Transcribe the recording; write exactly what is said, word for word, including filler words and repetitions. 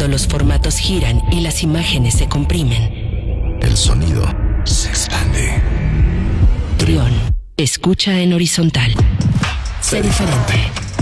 cuando los formatos giran y las imágenes se comprimen. El sonido se expande. Trión, escucha en horizontal. Sé diferente.